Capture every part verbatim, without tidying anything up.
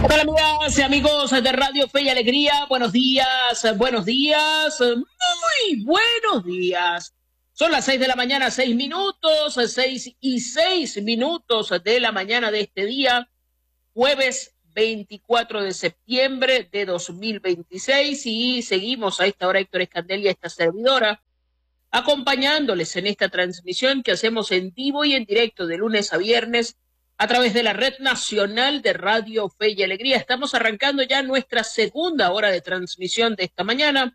Hola amigas y amigos de Radio Fe y Alegría, buenos días, buenos días, muy buenos días. Son las seis de la mañana, seis minutos, seis y seis minutos de la mañana de este día, jueves veinticuatro de septiembre de dos mil veintiséis, y seguimos a esta hora Héctor Escandel y esta servidora, acompañándoles en esta transmisión que hacemos en vivo y en directo de lunes a viernes, a través de la Red Nacional de Radio Fe y Alegría. Estamos arrancando ya nuestra segunda hora de transmisión de esta mañana,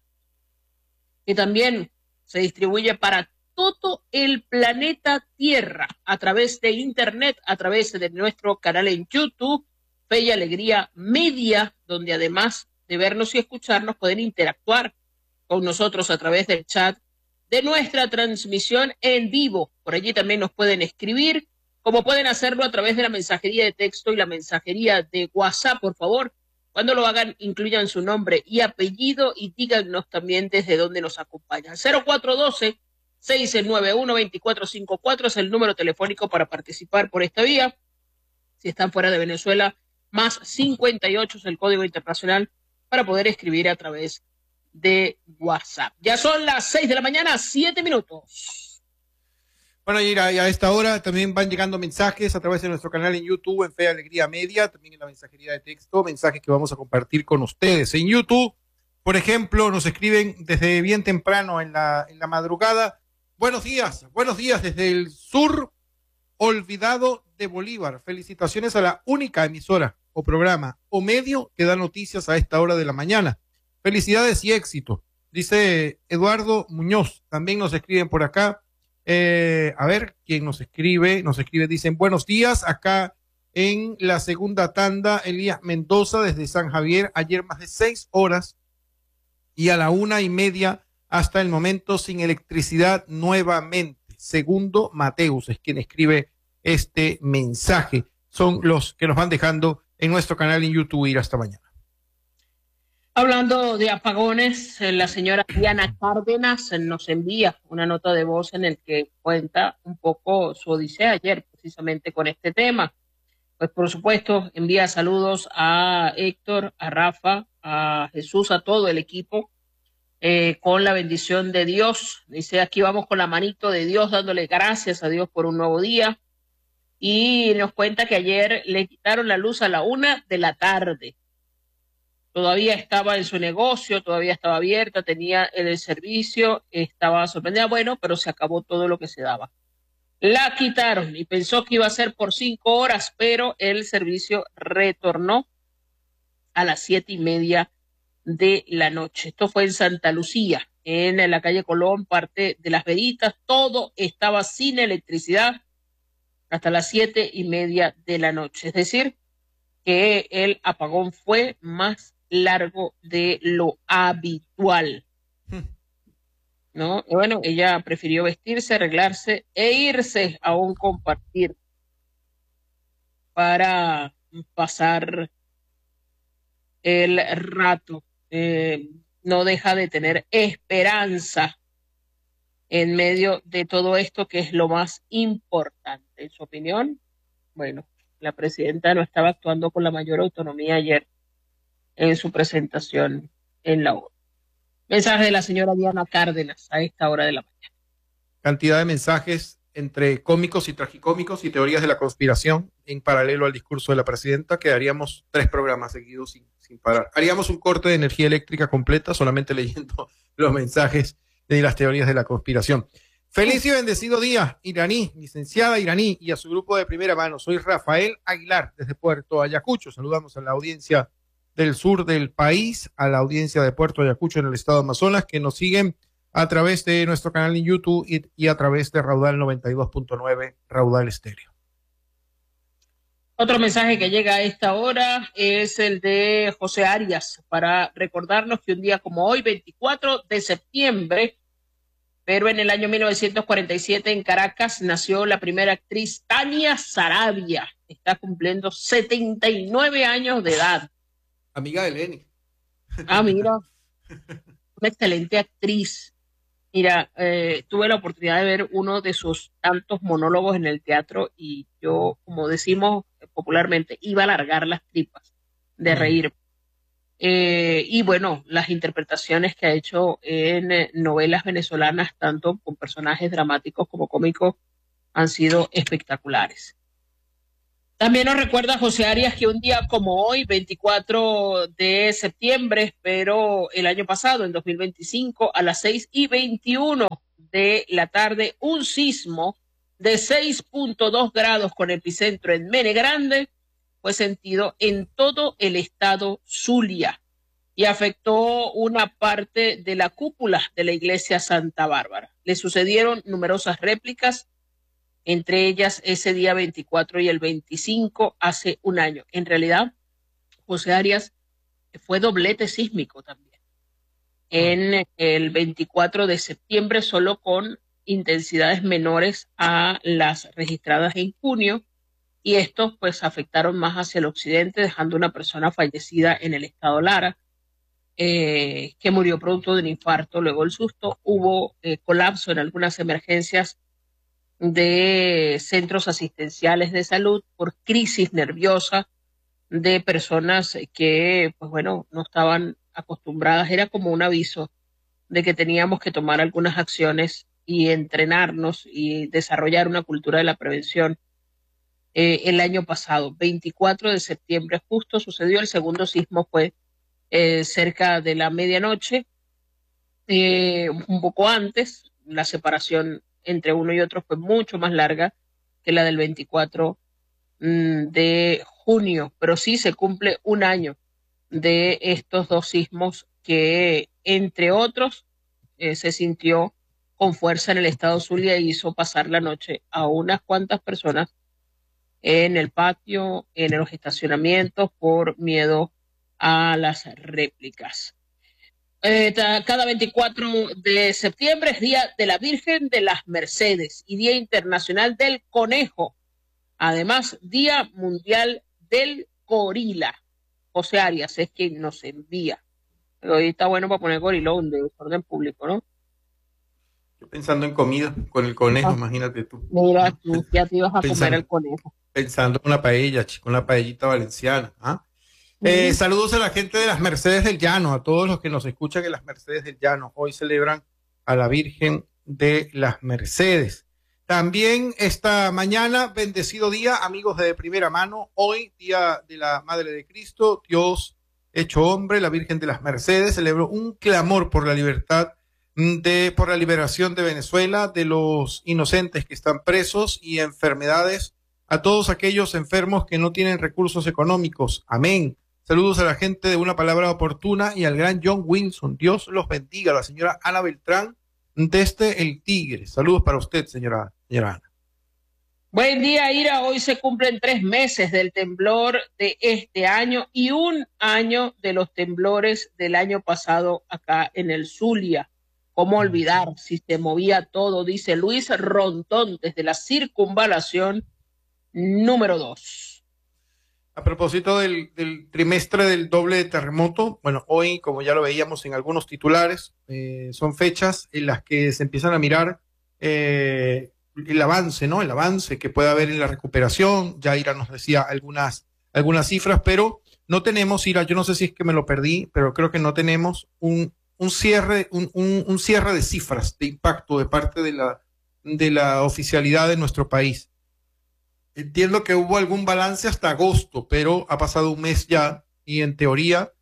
que también se distribuye para todo el planeta Tierra a través de Internet, a través de nuestro canal en YouTube, Fe y Alegría Media, donde además de vernos y escucharnos, pueden interactuar con nosotros a través del chat de nuestra transmisión en vivo. Por allí también nos pueden escribir, como pueden hacerlo a través de la mensajería de texto y la mensajería de WhatsApp. Por favor, cuando lo hagan, incluyan su nombre y apellido y díganos también desde dónde nos acompañan. cero cuatro uno dos, seis nueve uno, dos cuatro cinco cuatro es el número telefónico para participar por esta vía. Si están fuera de Venezuela, más cincuenta y ocho es el código internacional para poder escribir a través de WhatsApp. Ya son las seis de la mañana, siete minutos. Bueno, y a esta hora también van llegando mensajes a través de nuestro canal en YouTube, en Fe Alegría Media, también en la mensajería de texto, mensajes que vamos a compartir con ustedes. En YouTube, por ejemplo, nos escriben desde bien temprano en la, en la madrugada. Buenos días, buenos días desde el sur olvidado de Bolívar. Felicitaciones a la única emisora o programa o medio que da noticias a esta hora de la mañana. Felicidades y éxito, dice Eduardo Muñoz. También nos escriben por acá. Eh, a ver, ¿quién nos escribe? Nos escribe, dicen, buenos días, acá en la segunda tanda, Elías Mendoza desde San Javier, ayer más de seis horas y a la una y media hasta el momento sin electricidad nuevamente. Segundo Mateus es quien escribe este mensaje. Son los que nos van dejando en nuestro canal en YouTube y hasta mañana. Hablando de apagones, la señora Diana Cárdenas nos envía una nota de voz en el que cuenta un poco su odisea ayer, precisamente con este tema. Pues por supuesto envía saludos a Héctor, a Rafa, a Jesús, a todo el equipo, eh, con la bendición de Dios. Dice, aquí vamos con la manito de Dios, dándole gracias a Dios por un nuevo día. Y nos cuenta que ayer le quitaron la luz a la una de la tarde. Todavía estaba en su negocio, todavía estaba abierta, tenía el servicio, estaba sorprendida, bueno, pero se acabó todo lo que se daba. La quitaron y pensó que iba a ser por cinco horas, pero el servicio retornó a las siete y media de la noche. Esto fue en Santa Lucía, en la calle Colón, parte de Las Veritas. Todo estaba sin electricidad hasta las siete y media de la noche. Es decir, que el apagón fue más largo de lo habitual, ¿no? Y bueno, ella prefirió vestirse, arreglarse e irse a un compartir para pasar el rato. Eh, no deja de tener esperanza en medio de todo esto, que es lo más importante. En su opinión, bueno, la presidenta no estaba actuando con la mayor autonomía ayer en su presentación en la ONU. Mensaje de la señora Diana Cárdenas a esta hora de la mañana. Cantidad de mensajes entre cómicos y tragicómicos y teorías de la conspiración en paralelo al discurso de la presidenta, que haríamos tres programas seguidos sin, sin parar. Haríamos un corte de energía eléctrica completa solamente leyendo los mensajes de las teorías de la conspiración. Feliz y bendecido día, Iraní, licenciada Iraní, y a su grupo de primera mano. Soy Rafael Aguilar desde Puerto Ayacucho. Saludamos a la audiencia del sur del país, a la audiencia de Puerto Ayacucho en el estado de Amazonas, que nos siguen a través de nuestro canal en YouTube y, y a través de Raudal noventa y dos punto nueve, Raudal Estéreo. Otro mensaje que llega a esta hora es el de José Arias, para recordarnos que un día como hoy, veinticuatro de septiembre, pero en el año mil novecientos cuarenta y siete en Caracas, nació la primera actriz Tania Sarabia. Está cumpliendo setenta y nueve años de edad. Amiga de Lenny. Ah, mira, una excelente actriz. Mira, eh, tuve la oportunidad de ver uno de sus tantos monólogos en el teatro y yo, como decimos popularmente, iba a largar las tripas de reír. Eh, y bueno, las interpretaciones que ha hecho en eh, novelas venezolanas, tanto con personajes dramáticos como cómicos, han sido espectaculares. También nos recuerda José Arias que un día como hoy, veinticuatro de septiembre, pero el año pasado, en dos mil veinticinco, a las seis y veintiuno de la tarde, un sismo de seis punto dos grados con epicentro en Mene Grande fue sentido en todo el estado Zulia y afectó una parte de la cúpula de la iglesia Santa Bárbara. Le sucedieron numerosas réplicas, entre ellas ese día veinticuatro y el veinticinco, hace un año. En realidad, José Arias fue doblete sísmico también. En el veinticuatro de septiembre, solo con intensidades menores a las registradas en junio, y estos pues afectaron más hacia el occidente, dejando una persona fallecida en el estado Lara, eh, que murió producto de un infarto. Luego el susto, hubo eh, colapso en algunas emergencias de centros asistenciales de salud por crisis nerviosa de personas que, pues bueno, no estaban acostumbradas. Era como un aviso de que teníamos que tomar algunas acciones y entrenarnos y desarrollar una cultura de la prevención. Eh, el año pasado, veinticuatro de septiembre, justo sucedió. El segundo sismo fue eh, cerca de la medianoche, eh, un poco antes. La separación entre uno y otro fue mucho más larga que la del veinticuatro mmm, de junio, pero sí se cumple un año de estos dos sismos que, entre otros, eh, se sintió con fuerza en el estado Zulia y hizo pasar la noche a unas cuantas personas en el patio, en los estacionamientos, por miedo a las réplicas. Eh, cada veinticuatro de septiembre es Día de la Virgen de las Mercedes y Día Internacional del Conejo. Además, Día Mundial del Gorila. José Arias es quien nos envía. Pero hoy está bueno para poner gorilón de orden público, ¿no? Yo pensando en comida con el conejo, ah, imagínate tú. Mira, tú ya te ibas a pensando, comer el conejo. Pensando en una paella, chico, una paellita valenciana. ¿Ah? Uh-huh. Eh, saludos a la gente de las Mercedes del Llano, a todos los que nos escuchan en las Mercedes del Llano. Hoy celebran a la Virgen de las Mercedes. También esta mañana, bendecido día, amigos de primera mano. Hoy, Día de la Madre de Cristo, Dios hecho hombre, la Virgen de las Mercedes, celebró un clamor por la libertad, de, por la liberación de Venezuela, de los inocentes que están presos y enfermedades, a todos aquellos enfermos que no tienen recursos económicos. Amén. Saludos a la gente de Una Palabra Oportuna y al gran John Wilson. Dios los bendiga. La señora Ana Beltrán desde El Tigre. Saludos para usted, señora, señora Ana. Buen día, Ira. Hoy se cumplen tres meses del temblor de este año y un año de los temblores del año pasado acá en el Zulia. ¿Cómo olvidar si se movía todo? Dice Luis Rontón desde la circunvalación número dos. A propósito del, del trimestre del doble terremoto, bueno, hoy, como ya lo veíamos en algunos titulares, eh, son fechas en las que se empiezan a mirar eh, el avance, ¿no? El avance que puede haber en la recuperación. Ya Ira nos decía algunas, algunas cifras, pero no tenemos, Ira, yo no sé si es que me lo perdí, pero creo que no tenemos un un cierre, un, un, un cierre de cifras de impacto de parte de la, de la oficialidad de nuestro país. Entiendo que hubo algún balance hasta agosto, pero ha pasado un mes ya y en teoría,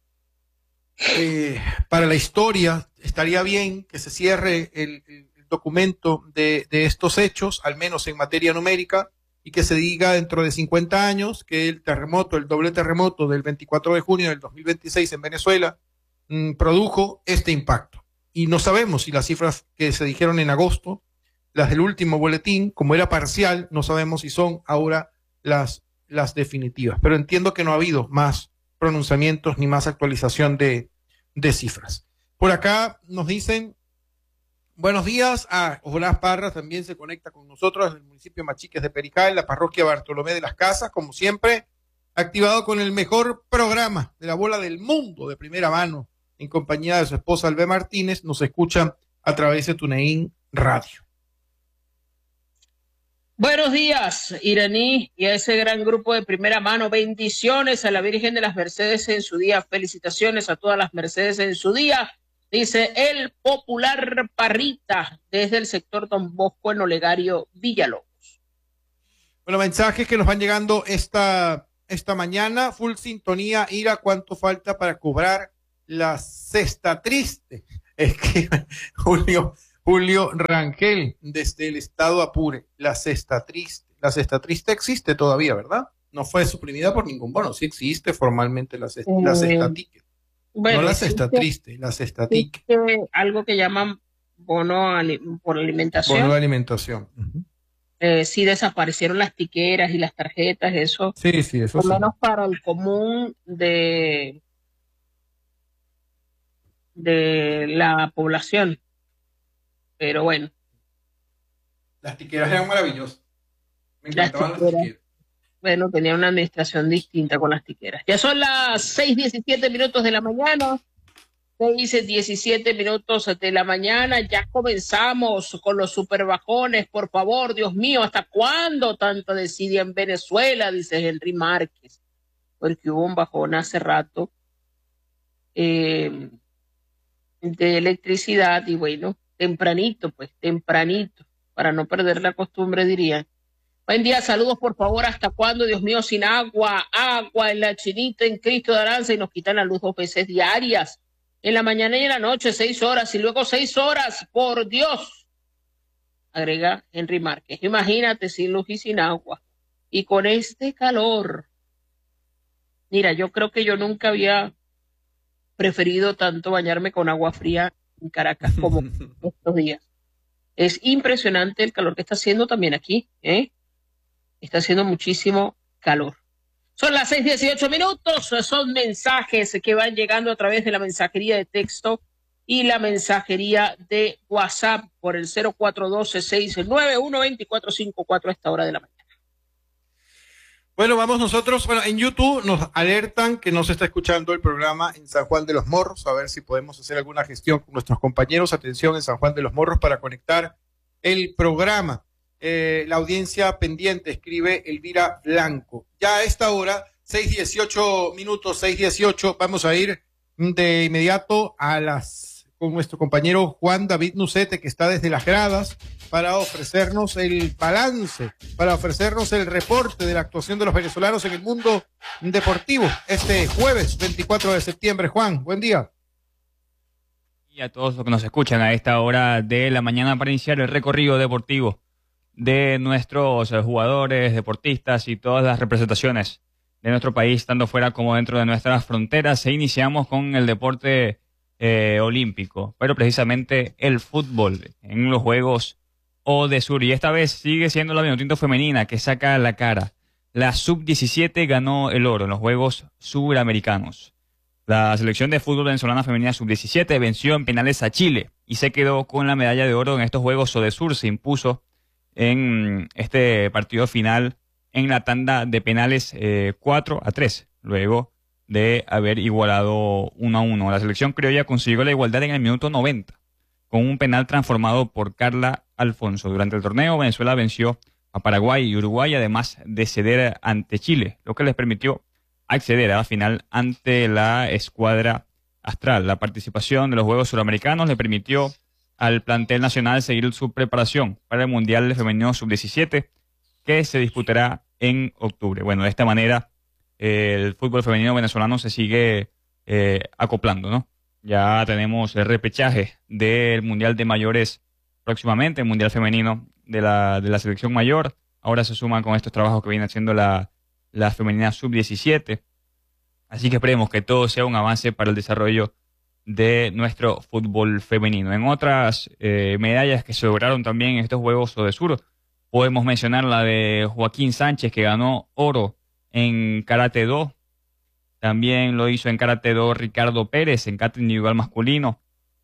eh, para la historia, estaría bien que se cierre el, el documento de, de estos hechos, al menos en materia numérica, y que se diga dentro de cincuenta años que el terremoto, el doble terremoto del veinticuatro de junio del dos mil veintiséis en Venezuela, produjo este impacto. Y no sabemos si las cifras que se dijeron en agosto, las del último boletín, como era parcial, no sabemos si son ahora las, las definitivas. Pero entiendo que no ha habido más pronunciamientos ni más actualización de, de cifras. Por acá nos dicen, buenos días, a Ojalá Parra también se conecta con nosotros del municipio Machiques de Pericá, en la parroquia Bartolomé de las Casas, como siempre, activado con el mejor programa de la bola del mundo de primera mano, en compañía de su esposa Albe Martínez. Nos escuchan a través de TuneIn Radio. Buenos días, Iraní, y a ese gran grupo de primera mano. Bendiciones a la Virgen de las Mercedes en su día. Felicitaciones a todas las Mercedes en su día. Dice el popular Parrita desde el sector Don Bosco en Olegario, Villalobos. Bueno, mensajes que nos van llegando esta, esta mañana. Full sintonía. Ira, ¿cuánto falta para cobrar la cesta triste? Es que Julio... Julio Rangel, desde el estado Apure, la cesta triste. La cesta triste existe todavía, ¿verdad? No fue suprimida por ningún bono, sí existe formalmente la cesta, eh, la cesta ticket. Bueno, no la cesta triste, la cesta ticket. Algo que llaman bono ali por alimentación. Bono de alimentación. Uh-huh. eh, sí desaparecieron las tiqueras y las tarjetas, eso. Sí, sí, eso por sí. Por menos para el común de, de la población. Pero bueno. Las tiqueras eran maravillosas. Me encantaban las tiqueras. Las tiqueras. Bueno, tenía una administración distinta con las tiqueras. Ya son las seis diecisiete minutos de la mañana. seis diecisiete minutos de la mañana. Ya comenzamos con los superbajones. Por favor, Dios mío, ¿hasta cuándo tanta desidia en Venezuela? Dice Henry Márquez. Porque hubo un bajón hace rato eh, de electricidad y bueno. Tempranito, pues, tempranito, para no perder la costumbre, diría. Buen día, saludos, por favor. ¿Hasta cuándo, Dios mío, sin agua? Agua en la Chinita, en Cristo de Aranza, y nos quitan la luz dos veces diarias. En la mañana y en la noche, seis horas, y luego seis horas, por Dios. Agrega Henry Márquez. Imagínate, sin luz y sin agua. Y con este calor. Mira, yo creo que yo nunca había preferido tanto bañarme con agua fría en Caracas como estos días. Es impresionante el calor que está haciendo también aquí, ¿eh? Está haciendo muchísimo calor. Son las seis dieciocho minutos, son mensajes que van llegando a través de la mensajería de texto y la mensajería de WhatsApp por el cero cuatro uno dos, seis nueve uno, dos cuatro cinco cuatro a esta hora de la mañana. Bueno, vamos nosotros, bueno, en YouTube nos alertan que no se está escuchando el programa en San Juan de los Morros, a ver si podemos hacer alguna gestión con nuestros compañeros, atención en San Juan de los Morros para conectar el programa. Eh, la audiencia pendiente, escribe Elvira Blanco. Ya a esta hora, seis dieciocho minutos, seis dieciocho, vamos a ir de inmediato a las, con nuestro compañero Juan David Nucete, que está desde las gradas, para ofrecernos el balance, para ofrecernos el reporte de la actuación de los venezolanos en el mundo deportivo este jueves veinticuatro de septiembre. Juan, buen día. Y a todos los que nos escuchan a esta hora de la mañana para iniciar el recorrido deportivo de nuestros jugadores, deportistas y todas las representaciones de nuestro país, tanto fuera como dentro de nuestras fronteras. E iniciamos con el deporte eh, olímpico, pero precisamente el fútbol en los Juegos Odesur, y esta vez sigue siendo la Vinotinto femenina que saca la cara. La sub diecisiete ganó el oro en los Juegos Suramericanos. La selección de fútbol venezolana femenina sub diecisiete venció en penales a Chile y se quedó con la medalla de oro en estos Juegos Odesur. Se impuso en este partido final en la tanda de penales eh, cuatro a tres, luego de haber igualado uno a uno. La selección criolla consiguió la igualdad en el minuto noventa. Con un penal transformado por Carla Alfonso. Durante el torneo, Venezuela venció a Paraguay y Uruguay, además de ceder ante Chile, lo que les permitió acceder a la final ante la escuadra astral. La participación de los Juegos Suramericanos le permitió al plantel nacional seguir su preparación para el Mundial Femenino sub diecisiete, que se disputará en octubre. Bueno, de esta manera, eh, el fútbol femenino venezolano se sigue eh, acoplando, ¿no? Ya tenemos el repechaje del Mundial de Mayores próximamente, el Mundial Femenino de la, de la selección mayor. Ahora se suman con estos trabajos que viene haciendo la, la femenina sub diecisiete. Así que esperemos que todo sea un avance para el desarrollo de nuestro fútbol femenino. En otras eh, medallas que se lograron también en estos Juegos Odesur, podemos mencionar la de Joaquín Sánchez, que ganó oro en Karate Do. También lo hizo en Karate Do Ricardo Pérez, en kata individual masculino.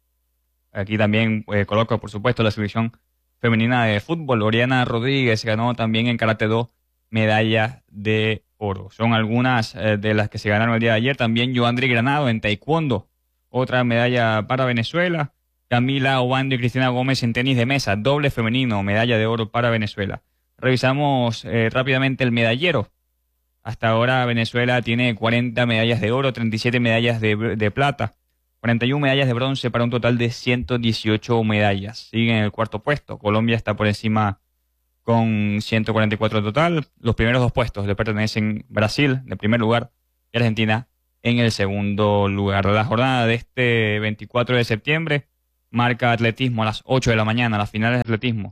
Aquí también eh, coloco, por supuesto, la selección femenina de fútbol. Oriana Rodríguez ganó también en Karate Do medalla de oro. Son algunas eh, de las que se ganaron el día de ayer. También Joandri Granado en taekwondo, otra medalla para Venezuela. Camila Obando y Cristina Gómez en tenis de mesa, doble femenino, medalla de oro para Venezuela. Revisamos eh, rápidamente el medallero. Hasta ahora Venezuela tiene cuarenta medallas de oro, treinta y siete medallas de, de plata, cuarenta y una medallas de bronce para un total de ciento dieciocho medallas. Sigue en el cuarto puesto. Colombia está por encima con ciento cuarenta y cuatro total. Los primeros dos puestos le pertenecen Brasil, en primer lugar, y Argentina en el segundo lugar. La jornada de este veinticuatro de septiembre marca atletismo a las ocho de la mañana, las finales de atletismo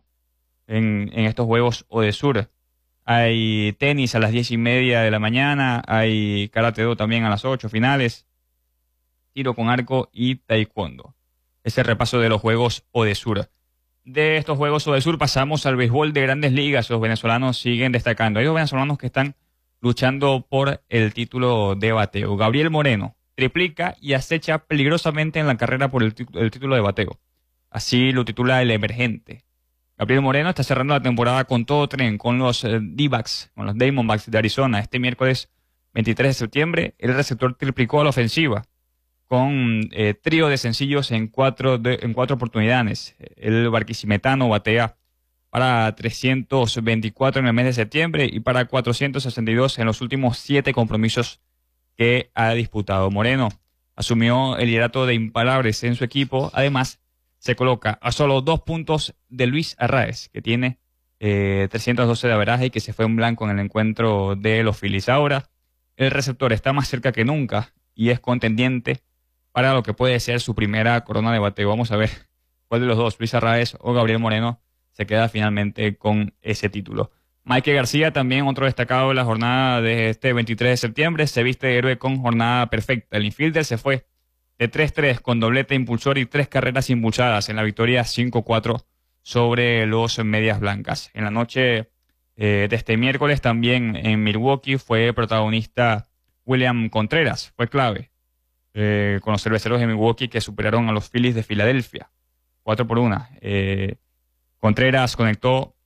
en, en estos Juegos Odesur. Hay tenis a las diez y media de la mañana, hay karate do también a las ocho, finales, tiro con arco y taekwondo. Ese repaso de los Juegos Odesur. De estos Juegos Odesur pasamos al béisbol de Grandes Ligas. Los venezolanos siguen destacando. Hay dos venezolanos que están luchando por el título de bateo. Gabriel Moreno triplica y acecha peligrosamente en la carrera por el, el título de bateo. Así lo titula El Emergente. Gabriel Moreno está cerrando la temporada con todo tren, con los eh, D-backs, con los Diamondbacks de Arizona. Este miércoles veintitrés de septiembre, el receptor triplicó a la ofensiva con eh, trío de sencillos en cuatro, de, en cuatro oportunidades. El barquisimetano batea para trescientos veinticuatro en el mes de septiembre y para cuatrocientos sesenta y dos en los últimos siete compromisos que ha disputado. Moreno asumió el liderato de imparables en su equipo. Además, se coloca a solo dos puntos de Luis Arraez, que tiene eh, trescientos doce de averaje y que se fue en blanco en el encuentro de los Phillies. Ahora, el receptor está más cerca que nunca y es contendiente para lo que puede ser su primera corona de bateo. Vamos a ver cuál de los dos, Luis Arraez o Gabriel Moreno, se queda finalmente con ese título. Mike García, también otro destacado de la jornada de este veintitrés de septiembre, se viste de héroe con jornada perfecta. El infielder se fue de tres tres con doblete impulsor y tres carreras impulsadas en la victoria cinco cuatro sobre los Medias Blancas. En la noche eh, de este miércoles también en Milwaukee fue protagonista William Contreras, fue clave eh, con los cerveceros de Milwaukee que superaron a los Phillies de Filadelfia, cuatro por una. Eh, Contreras conectó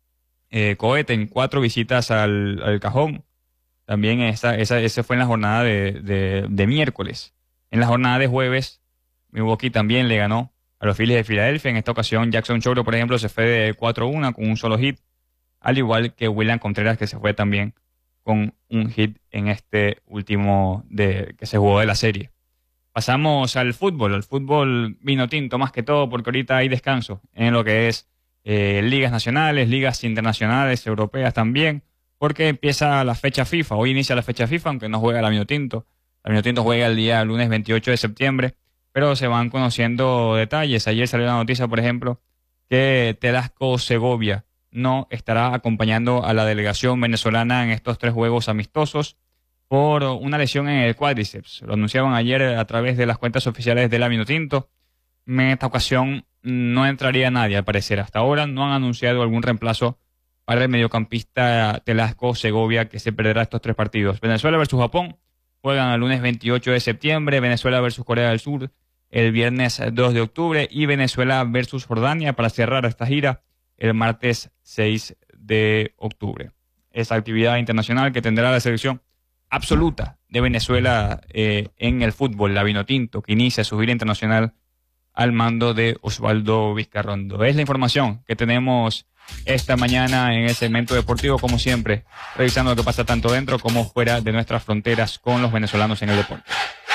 eh, cohete en cuatro visitas al, al cajón. También esa, esa, ese fue en la jornada de, de, de miércoles. En la jornada de jueves, Milwaukee también le ganó a los Phillies de Filadelfia. En esta ocasión, Jackson Chourio, por ejemplo, se fue de cuatro uno con un solo hit, al igual que William Contreras, que se fue también con un hit en este último de, que se jugó de la serie. Pasamos al fútbol, al fútbol vino tinto más que todo, porque ahorita hay descanso en lo que es eh, ligas nacionales, ligas internacionales, europeas también, porque empieza la fecha FIFA. Hoy inicia la fecha FIFA, aunque no juega la vino tinto. La vino tinto juega el día lunes veintiocho de septiembre, pero se van conociendo detalles. Ayer salió la noticia, por ejemplo, que Telasco Segovia no estará acompañando a la delegación venezolana en estos tres juegos amistosos por una lesión en el cuádriceps. Lo anunciaban ayer a través de las cuentas oficiales de la Vinotinto. En esta ocasión no entraría nadie, al parecer. Hasta ahora no han anunciado algún reemplazo para el mediocampista Telasco Segovia, que se perderá estos tres partidos. Venezuela versus Japón juegan el lunes veintiocho de septiembre, Venezuela versus Corea del Sur el viernes dos de octubre y Venezuela versus Jordania para cerrar esta gira el martes seis de octubre. Esa actividad internacional que tendrá la selección absoluta de Venezuela eh, en el fútbol, la Vinotinto, que inicia su gira internacional al mando de Osvaldo Vizcarrondo. Es la información que tenemos esta mañana en el segmento deportivo, como siempre, revisando lo que pasa tanto dentro como fuera de nuestras fronteras con los venezolanos en el deporte.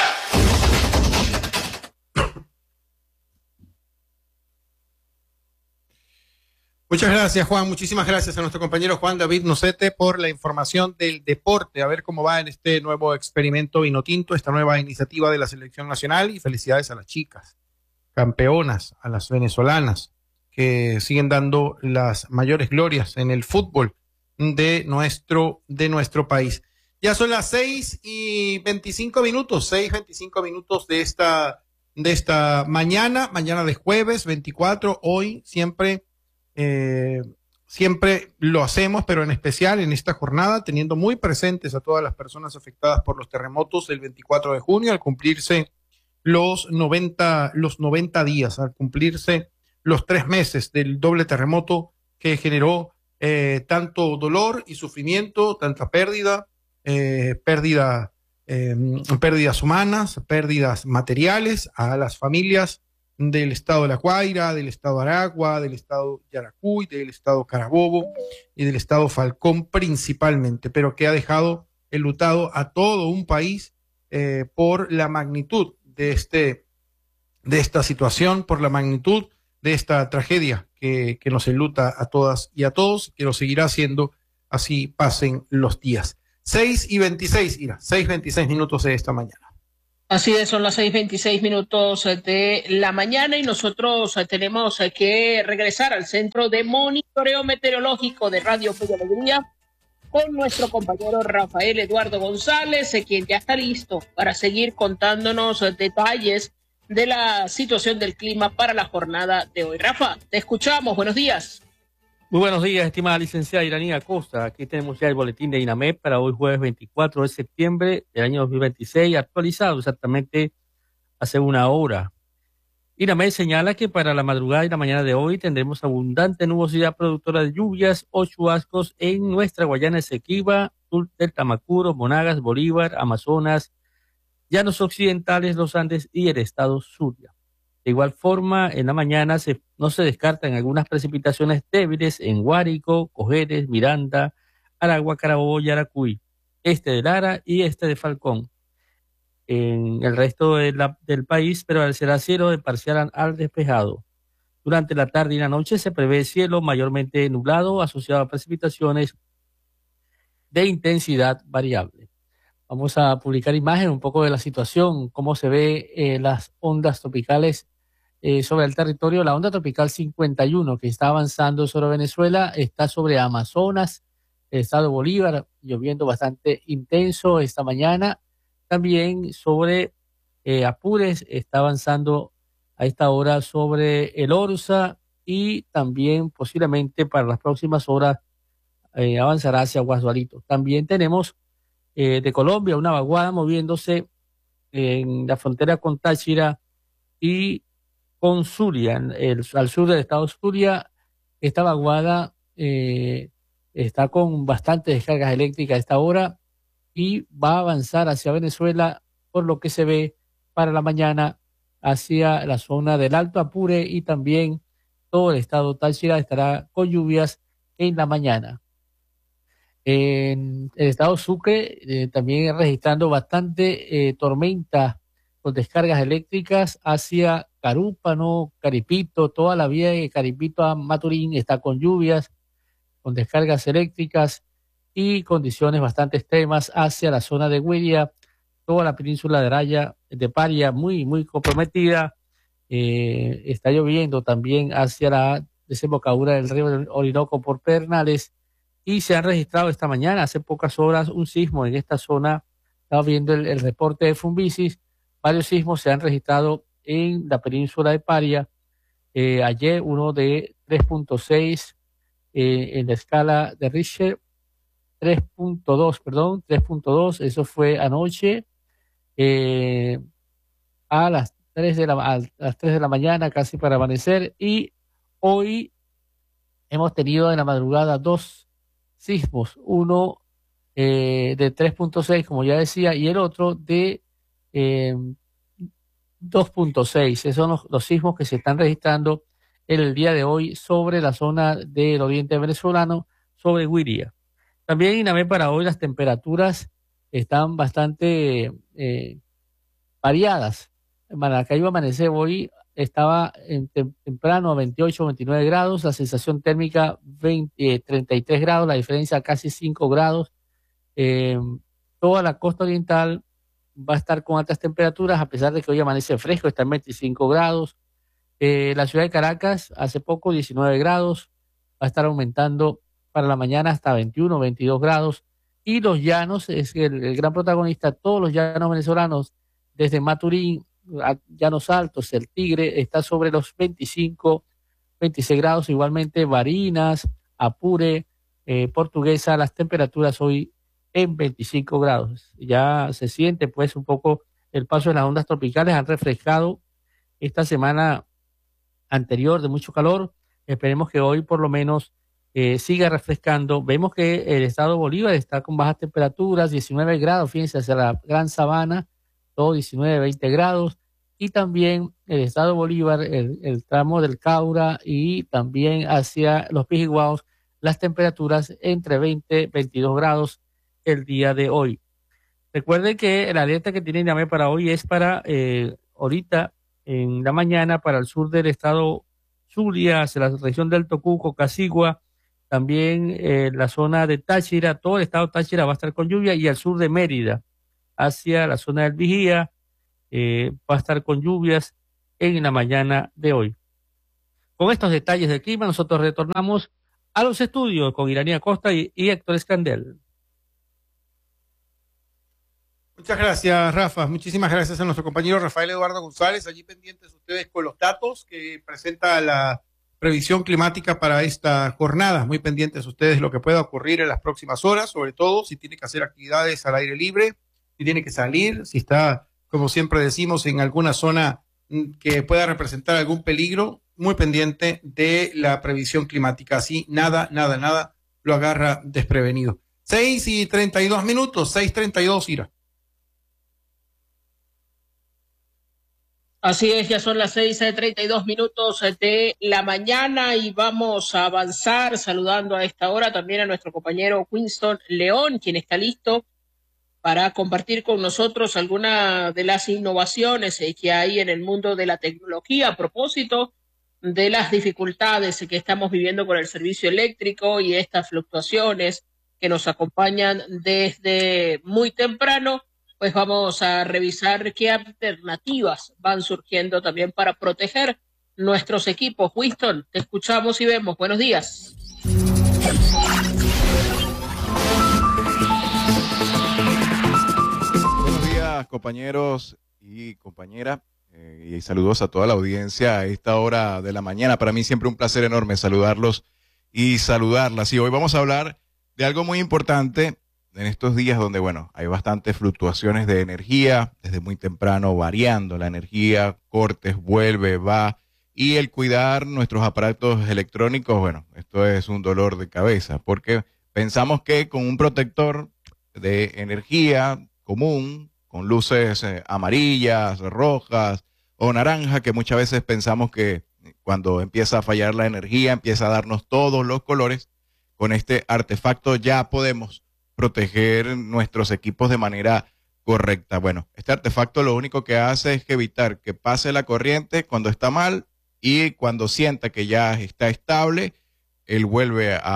Muchas gracias, Juan. Muchísimas gracias a nuestro compañero Juan David Nocete por la información del deporte. A ver cómo va en este nuevo experimento Vinotinto, esta nueva iniciativa de la selección nacional, y felicidades a las chicas campeonas, a las venezolanas, que siguen dando las mayores glorias en el fútbol de nuestro, de nuestro país. Ya son las seis y veinticinco minutos, seis veinticinco minutos de esta, de esta mañana, mañana de jueves veinticuatro, hoy siempre, eh, siempre lo hacemos, pero en especial en esta jornada, teniendo muy presentes a todas las personas afectadas por los terremotos del veinticuatro de junio, al cumplirse los noventa, los noventa días, al cumplirse los tres meses del doble terremoto que generó eh, tanto dolor y sufrimiento, tanta pérdida, eh, pérdida, eh, pérdidas humanas, pérdidas materiales a las familias del estado de La Guaira, del estado Aragua, del estado Yaracuy, del estado Carabobo y del estado Falcón principalmente, pero que ha dejado enlutado a todo un país eh, por la magnitud de, este, de esta situación, por la magnitud de esta tragedia que, que nos enluta a todas y a todos, que lo seguirá haciendo así pasen los días. seis y veintiséis, Ira, seis veintiséis minutos de esta mañana. Así es, son las seis veintiséis minutos de la mañana y nosotros tenemos que regresar al Centro de Monitoreo Meteorológico de Radio Fe y Alegría con nuestro compañero Rafael Eduardo González, quien ya está listo para seguir contándonos detalles de la situación del clima para la jornada de hoy. Rafa, te escuchamos, buenos días. Muy buenos días, estimada licenciada Iranía Acosta. Aquí tenemos ya el boletín de INAMED para hoy jueves veinticuatro de septiembre del año dos mil veintiséis, actualizado exactamente hace una hora. INAMED señala que para la madrugada y la mañana de hoy tendremos abundante nubosidad productora de lluvias o chubascos en nuestra Guayana Esequiba, sur del Tamacuro, Monagas, Bolívar, Amazonas, Llanos Occidentales, los Andes y el estado Zulia. De igual forma, en la mañana se, no se descartan algunas precipitaciones débiles en Guárico, Cojedes, Miranda, Aragua, Carabobo, Yaracuy, este de Lara y este de Falcón. En el resto de la, del país prevalecerá cielo de parcial al despejado. Durante la tarde y la noche se prevé cielo mayormente nublado asociado a precipitaciones de intensidad variable. Vamos a publicar imagen un poco de la situación, cómo se ve eh, las ondas tropicales Eh, sobre el territorio. La onda tropical cincuenta y uno que está avanzando sobre Venezuela está sobre Amazonas, el estado Bolívar, lloviendo bastante intenso esta mañana. También sobre eh, Apures está avanzando a esta hora sobre el Orza y también posiblemente para las próximas horas eh, avanzará hacia Guasualito. También tenemos eh, de Colombia una vaguada moviéndose en la frontera con Táchira y con Zulia, el, al sur del estado Zulia. Esta vaguada eh, está con bastantes descargas eléctricas a esta hora y va a avanzar hacia Venezuela, por lo que se ve para la mañana hacia la zona del Alto Apure y también todo el estado Táchira estará con lluvias en la mañana. En el estado Sucre eh, también registrando bastante eh, tormenta con descargas eléctricas hacia Carúpano, Caripito, toda la vía de Caripito a Maturín está con lluvias, con descargas eléctricas y condiciones bastante extremas hacia la zona de Güiria, toda la península de Araya, de Paria, muy, muy comprometida. Eh, está lloviendo también hacia la desembocadura del río Orinoco por Pernales y se han registrado esta mañana, hace pocas horas, un sismo en esta zona. Estaba viendo el, el reporte de Fumbisis, varios sismos se han registrado en la península de Paria. Eh, ayer uno de tres punto seis eh, en la escala de Richter, tres punto dos, perdón, tres punto dos, eso fue anoche eh, a las tres de la a las tres de la mañana, casi para amanecer, y hoy hemos tenido en la madrugada dos sismos, uno eh, de tres punto seis, como ya decía, y el otro de eh, dos punto seis. Esos son los, los sismos que se están registrando en el día de hoy sobre la zona del oriente venezolano, sobre Güiria. También INAMED para hoy las temperaturas están bastante eh, variadas. En Maracaibo amanecer hoy estaba en tem temprano a veintiocho, veintinueve grados, la sensación térmica veinte, eh, treinta y tres grados, la diferencia casi cinco grados. Eh, toda la costa oriental va a estar con altas temperaturas, a pesar de que hoy amanece fresco, está en veinticinco grados. Eh, la ciudad de Caracas, hace poco, diecinueve grados, va a estar aumentando para la mañana hasta veintiuno, veintidós grados. Y los llanos, es el, el gran protagonista, todos los llanos venezolanos, desde Maturín, a Llanos Altos, el Tigre, está sobre los veinticinco, veintiséis grados, igualmente Barinas, Apure, eh, Portuguesa, las temperaturas hoy en veinticinco grados. Ya se siente pues un poco el paso de las ondas tropicales, han refrescado esta semana anterior de mucho calor. Esperemos que hoy por lo menos eh, siga refrescando. Vemos que el estado Bolívar está con bajas temperaturas, diecinueve grados, fíjense, hacia la Gran Sabana, todo diecinueve, veinte grados. y también el estado Bolívar, el, el tramo del Caura y también hacia los Pijiguaos, las temperaturas entre veinte y veintidós grados el día de hoy. Recuerden que la alerta que tiene INAME para hoy es para eh, ahorita en la mañana para el sur del estado Zulia, hacia la región del Tocuco, Cacigua, también eh, la zona de Táchira, todo el estado Táchira va a estar con lluvia, y al sur de Mérida, hacia la zona del Vigía, eh, va a estar con lluvias en la mañana de hoy. Con estos detalles del clima, nosotros retornamos a los estudios con Iranía Costa y, y Héctor Escandel. Muchas gracias, Rafa. Muchísimas gracias a nuestro compañero Rafael Eduardo González. Allí pendientes ustedes con los datos que presenta la previsión climática para esta jornada. Muy pendientes ustedes lo que pueda ocurrir en las próximas horas, sobre todo si tiene que hacer actividades al aire libre, si tiene que salir, si está, como siempre decimos, en alguna zona que pueda representar algún peligro. Muy pendiente de la previsión climática. Así, nada, nada, nada lo agarra desprevenido. Seis y treinta y dos minutos, seis treinta y dos, Ira. Así es, ya son las seis treinta y dos minutos de la mañana y vamos a avanzar saludando a esta hora también a nuestro compañero Winston León, quien está listo para compartir con nosotros alguna de las innovaciones que hay en el mundo de la tecnología a propósito de las dificultades que estamos viviendo con el servicio eléctrico y estas fluctuaciones que nos acompañan desde muy temprano. Pues vamos a revisar qué alternativas van surgiendo también para proteger nuestros equipos. Winston, te escuchamos y vemos. Buenos días. Buenos días, compañeros y compañeras, eh, y saludos a toda la audiencia a esta hora de la mañana. Para mí siempre un placer enorme saludarlos y saludarlas. Y hoy vamos a hablar de algo muy importante en estos días donde, bueno, hay bastantes fluctuaciones de energía, desde muy temprano variando la energía, cortes, vuelve, va, y el cuidar nuestros aparatos electrónicos, bueno, esto es un dolor de cabeza, porque pensamos que con un protector de energía común, con luces eh, amarillas, rojas o naranja, que muchas veces pensamos que cuando empieza a fallar la energía, empieza a darnos todos los colores, con este artefacto ya podemos proteger nuestros equipos de manera correcta. Bueno, este artefacto lo único que hace es evitar que pase la corriente cuando está mal, y cuando sienta que ya está estable, él vuelve a,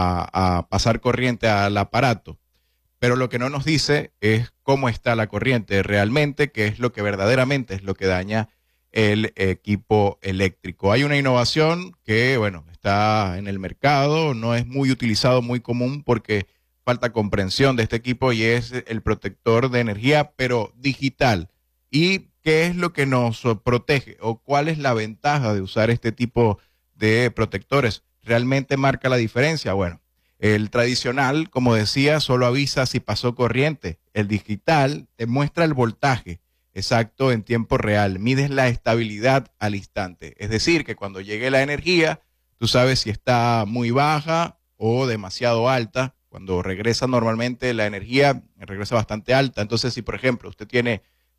a, a pasar corriente al aparato. Pero lo que no nos dice es cómo está la corriente realmente, que es lo que verdaderamente es lo que daña el equipo eléctrico. Hay una innovación que, bueno, está en el mercado, no es muy utilizado, muy común, porque falta comprensión de este equipo, y es el protector de energía, pero digital. ¿Y qué es lo que nos protege o cuál es la ventaja de usar este tipo de protectores? ¿Realmente marca la diferencia? Bueno, el tradicional, como decía, solo avisa si pasó corriente. El digital te muestra el voltaje exacto en tiempo real, mides la estabilidad al instante. Es decir, que cuando llegue la energía, tú sabes si está muy baja o demasiado alta. Cuando regresa normalmente la energía, regresa bastante alta. Entonces, si por ejemplo usted tiene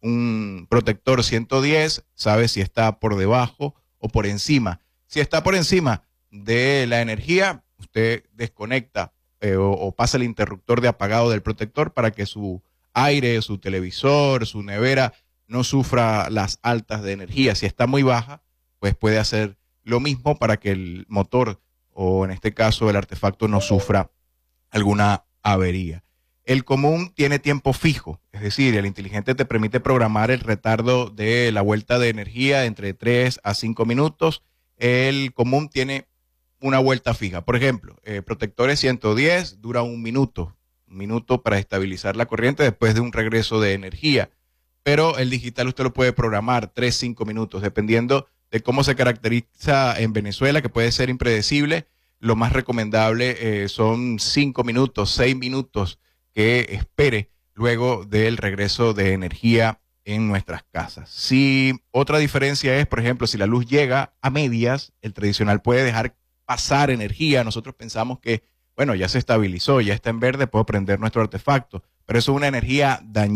un protector ciento diez, sabe si está por debajo o por encima. Si está por encima de la energía, usted desconecta eh, o, o pasa el interruptor de apagado del protector para que su aire, su televisor, su nevera no sufra las altas de energía. Si está muy baja, pues puede hacer lo mismo para que el motor, o en este caso el artefacto, no sufra alguna avería. El común tiene tiempo fijo, es decir, el inteligente te permite programar el retardo de la vuelta de energía entre tres a cinco minutos. El común tiene una vuelta fija. Por ejemplo, eh, protectores ciento diez dura un minuto, un minuto para estabilizar la corriente después de un regreso de energía. Pero el digital usted lo puede programar tres, cinco minutos, dependiendo de cómo se caracteriza en Venezuela, que puede ser impredecible. Lo más recomendable eh, son cinco minutos, seis minutos que espere luego del regreso de energía en nuestras casas. Si otra diferencia es, por ejemplo, si la luz llega a medias, el tradicional puede dejar pasar energía. Nosotros pensamos que, bueno, ya se estabilizó, ya está en verde, puedo prender nuestro artefacto, pero eso es una energía dañina.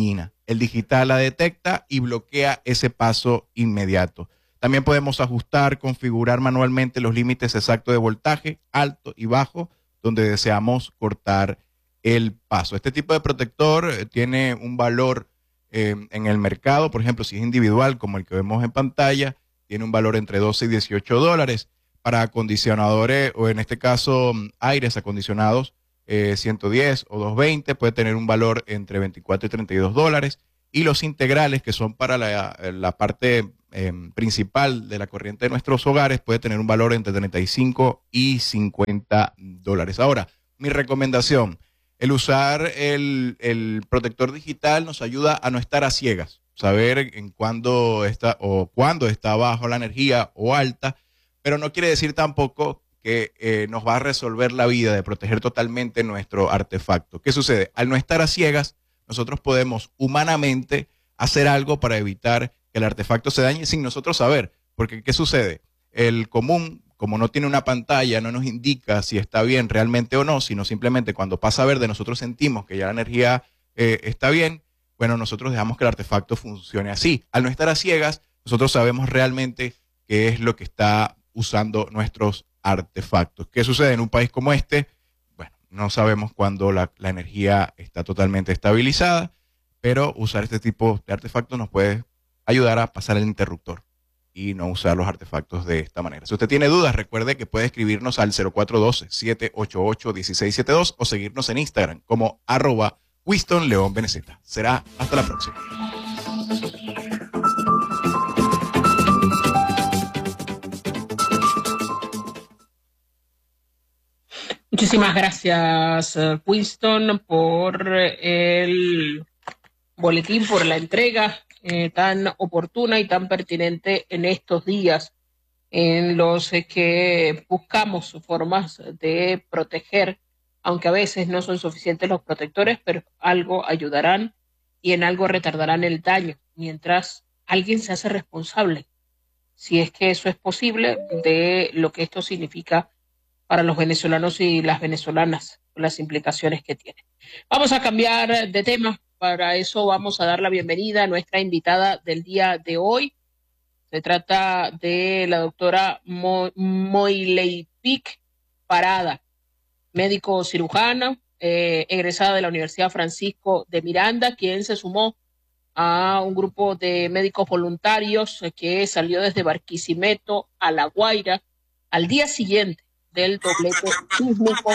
el digital la detecta y bloquea ese paso inmediato. También podemos ajustar, configurar manualmente los límites exactos de voltaje, alto y bajo, donde deseamos cortar el paso. Este tipo de protector eh, tiene un valor eh, en el mercado, por ejemplo, si es individual, como el que vemos en pantalla, tiene un valor entre doce y dieciocho dólares. Para acondicionadores, o en este caso aires acondicionados, eh, ciento diez o doscientos veinte, puede tener un valor entre veinticuatro y treinta y dos dólares. Y los integrales, que son para la, la parte eh, principal de la corriente de nuestros hogares, puede tener un valor entre treinta y cinco y cincuenta dólares. Ahora, mi recomendación, el usar el, el protector digital nos ayuda a no estar a ciegas, saber en cuándo está o cuándo está bajo la energía o alta, pero no quiere decir tampoco que eh, nos va a resolver la vida de proteger totalmente nuestro artefacto. ¿Qué sucede? Al no estar a ciegas, nosotros podemos humanamente hacer algo para evitar que el artefacto se dañe sin nosotros saber. Porque, ¿qué sucede? El común, como no tiene una pantalla, no nos indica si está bien realmente o no, sino simplemente cuando pasa a verde nosotros sentimos que ya la energía eh, está bien. Bueno, nosotros dejamos que el artefacto funcione así. Al no estar a ciegas, nosotros sabemos realmente qué es lo que está usando nuestros artefactos. ¿Qué sucede en un país como este? Bueno, no sabemos cuándo la, la energía está totalmente estabilizada, pero usar este tipo de artefactos nos puede ayudar a pasar el interruptor y no usar los artefactos de esta manera. Si usted tiene dudas, recuerde que puede escribirnos al cero cuatro uno dos, siete ocho ocho, uno seis siete dos o seguirnos en Instagram como arroba Winston León B N Z. Será hasta la próxima. Muchísimas gracias, Winston, por el boletín, por la entrega eh, tan oportuna y tan pertinente en estos días en los que buscamos formas de proteger, aunque a veces no son suficientes los protectores, pero algo ayudarán y en algo retardarán el daño, mientras alguien se hace responsable, si es que eso es posible, de lo que esto significa para los venezolanos y las venezolanas, las implicaciones que tiene. Vamos a cambiar de tema. Para eso vamos a dar la bienvenida a nuestra invitada del día de hoy. Se trata de la doctora Mo Moileipic Parada, médico cirujana, eh, egresada de la Universidad Francisco de Miranda, quien se sumó a un grupo de médicos voluntarios que salió desde Barquisimeto a La Guaira al día siguiente del doblete sísmico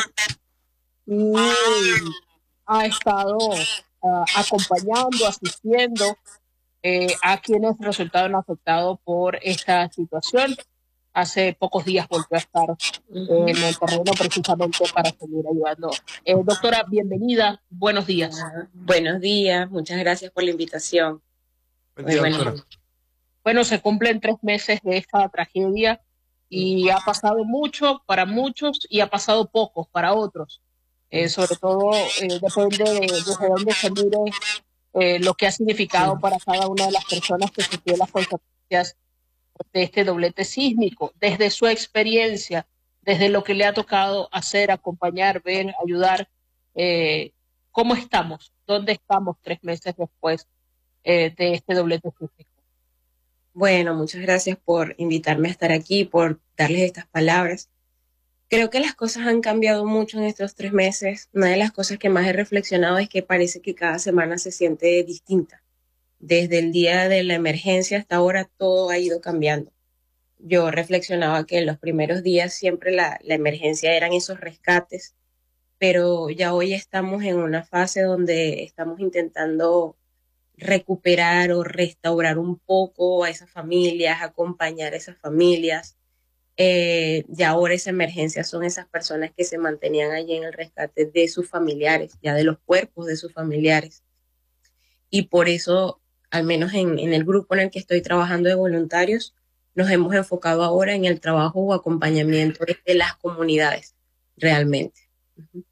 y ha estado uh, acompañando, asistiendo eh, a quienes resultaron afectados por esta situación. Hace pocos días volvió a estar eh, en el terreno precisamente para seguir ayudando. Eh, doctora, bienvenida, buenos días. Uh, buenos días, muchas gracias por la invitación. Buen día, bueno, doctora. Bueno, se cumplen tres meses de esta tragedia y ha pasado mucho para muchos y ha pasado poco para otros. Eh, sobre todo eh, depende de desde dónde se mire eh, lo que ha significado para cada una de las personas que sufrió las consecuencias de este doblete sísmico, desde su experiencia, desde lo que le ha tocado hacer, acompañar, ver, ayudar. Eh, ¿Cómo estamos? ¿Dónde estamos tres meses después eh, de este doblete sísmico? Bueno, muchas gracias por invitarme a estar aquí, por darles estas palabras. Creo que las cosas han cambiado mucho en estos tres meses. Una de las cosas que más he reflexionado es que parece que cada semana se siente distinta. Desde el día de la emergencia hasta ahora todo ha ido cambiando. Yo reflexionaba que en los primeros días siempre la, la emergencia eran esos rescates, pero ya hoy estamos en una fase donde estamos intentando recuperar o restaurar un poco a esas familias, acompañar a esas familias. Eh, ya ahora esa emergencia son esas personas que se mantenían allí en el rescate de sus familiares, ya de los cuerpos de sus familiares. Y por eso, al menos en, en el grupo en el que estoy trabajando de voluntarios, nos hemos enfocado ahora en el trabajo o acompañamiento de las comunidades, realmente. Uh-huh.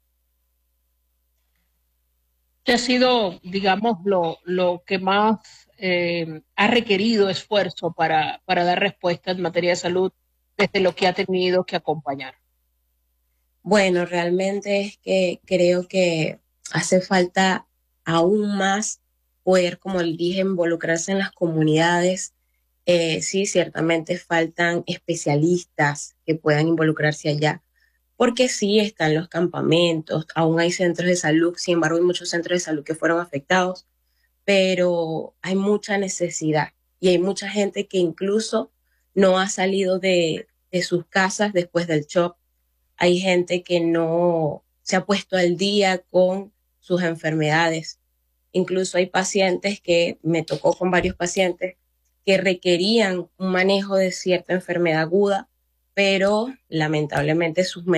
¿Qué ha sido, digamos, lo, lo que más eh, ha requerido esfuerzo para, para dar respuesta en materia de salud desde lo que ha tenido que acompañar? Bueno, realmente es que creo que hace falta aún más poder, como les dije, involucrarse en las comunidades. Eh, sí, ciertamente faltan especialistas que puedan involucrarse allá, porque sí están los campamentos, aún hay centros de salud, sin embargo hay muchos centros de salud que fueron afectados, pero hay mucha necesidad y hay mucha gente que incluso no ha salido de, de sus casas después del shock. Hay gente que no se ha puesto al día con sus enfermedades. Incluso hay pacientes que, me tocó con varios pacientes, que requerían un manejo de cierta enfermedad aguda, pero lamentablemente sus